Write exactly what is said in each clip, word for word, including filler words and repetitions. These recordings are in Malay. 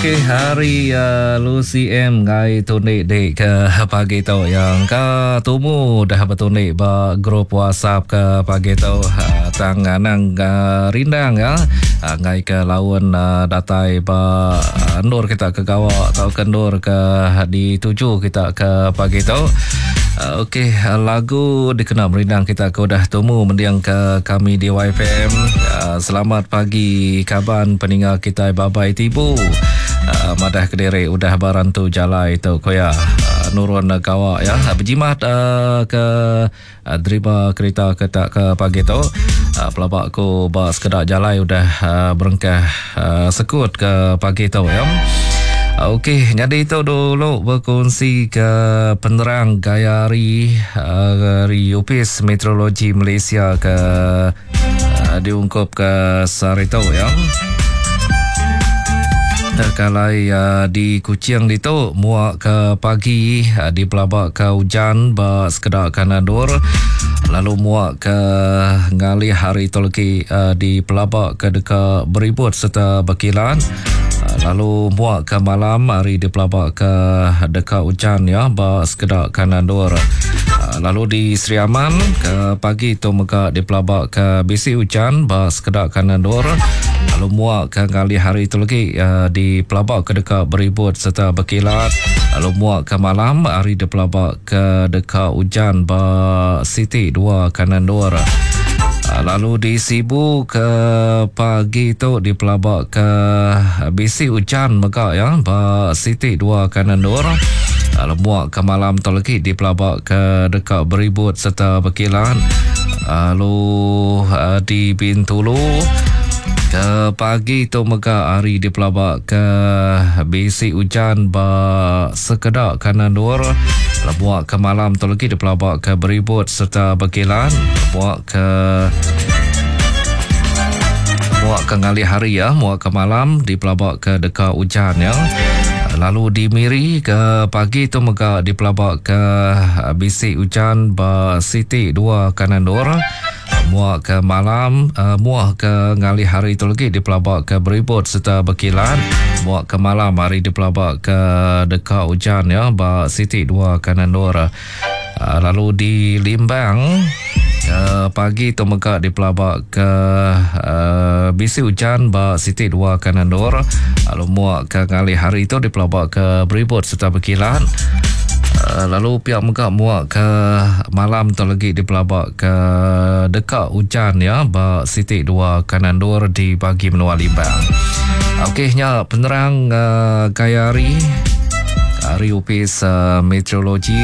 Okey, hari uh, Lucy M ngai tunik dek ke pagi tu yang ka tumu dah bertunik ba grup WhatsApp ke pagi tu uh, tang nang uh, rindang ya uh, ngai ke lawan uh, datai ba uh, nur kita ke gawak atau ke nur ke dituju kita ke pagi tu. Uh, Okey, uh, lagu dikenal merindang kita ke dah temu mendiang ke kami di Y F M. Uh, selamat pagi kaban peninggal kita babai tibu. Uh, madah kediri udah barantu jalai tu koya uh, nurun kawa ya berjimat uh, ke uh, driba kereta ke tak ke pagi tu uh, pelabak ku ba sekedar jalai udah uh, berengkah uh, sekut ke pagi tu ya. Okey, jadi itu dulu berkongsi ke penerang gayari uh, dari U P S Meteorologi Malaysia ke uh, diungkap ke Sarito ya. Terkalai uh, di Kuching itu muak ke pagi uh, di pelabak ke hujan ba sekedar kanadur lalu muak ke ngali hari tolki uh, di pelabak ke dekat beribut serta berkilan. Lalu muak ke malam hari di pelabak ke dekat hujan ya ba sekedar kanandur. Lalu di Sri Aman ke pagi tu mega di pelabak ke bisi hujan ba sekedar kanandur. Lalu muak ke kali hari tu lagi uh, di pelabak ke dekat beribut serta berkilat. Lalu muak ke malam hari di pelabak ke dekat hujan ba Siti dua kanandur. Lalu di Sibu ke pagi tu di pelabak ke bisi hujan mega ya ba Siti dua kanandur. Lalu muak ke malam tu lagi di pelabak ke dekat beribut serta berkilan. Lalu uh, di Bintulu ke pagi tu mega hari di pelabak ke bisi hujan ba sekedar kanandur. Muak ke malam tu lagi di pelabak ke beribut serta berkilan. Muak ke muak ke ngali hari ya, muak ke malam di pelabak ke dekat hujan ya. Lalu di Miri ke pagi tu mega di pelabak ke bisi hujan ba Siti dua kanandur. Muak ke malam uh, muak ke ngali hari tu lagi di pelabak ke beribut serta berkilan. Muak ke malam hari di pelabak ke dekat hujan ya ba Siti dua kanandur. Uh, lalu di Limbang uh, pagi tu mega di pelabak ke uh, bisi hujan ba Siti dua kanandur. Lalu muak ke ngali hari tu di pelabak ke beribut serta berkilan. Uh, lalu pihak mega muak ke malam tu lagi di pelabak ke dekat hujan ya ba Siti dua kanandur di pagi menua Limbang. Okeynya penerang uh, gayari dari U P S uh, Meteorologi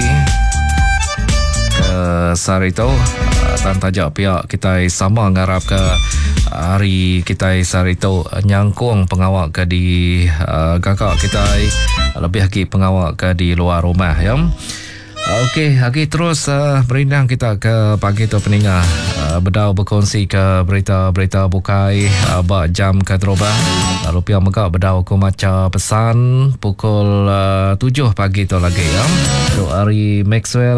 ke Sarito uh, tan tajak pihak kita sama ngarap ke hari kita Sarito nyangkung pengawak ke di uh, gagak kita lebih lagi pengawak ke di luar rumah ya. Okey, lagi terus uh, berindang kita ke pagi tu peninggal uh, berdau berkongsi ke berita-berita bukai uh, bak jam ke terubah. Lalu pihak megak berdau ku maca pesan pukul uh, tujuh pagi tu lagi ya. Untuk hari Maxwell